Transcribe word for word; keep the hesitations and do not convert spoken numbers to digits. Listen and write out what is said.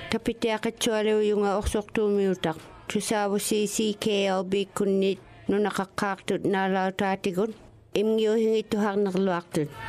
Tapitiakatsualew yung oksoktumiutak. Tusawa si C K L B kunit no nakakaktut na law tatigon. Imngiyo hingituhak nakluaktut.